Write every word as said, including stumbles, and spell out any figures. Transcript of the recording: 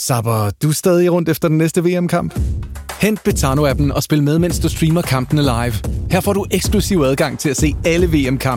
Sapper du er stadig rundt efter den næste V M-kamp? Hent Betano-appen og spil med, mens du streamer kampene live. Her får du eksklusiv adgang til at se alle V M-kampe